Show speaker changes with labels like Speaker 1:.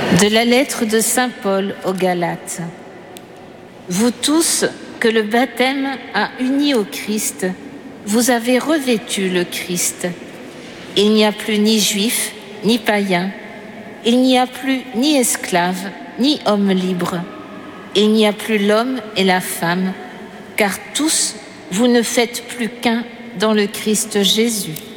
Speaker 1: De la lettre de saint Paul aux Galates. Vous tous que le baptême a unis au Christ, vous avez revêtu le Christ. Il n'y a plus ni juif, ni païen, il n'y a plus ni esclave, ni homme libre. Il n'y a plus l'homme et la femme, car tous vous ne faites plus qu'un dans le Christ Jésus.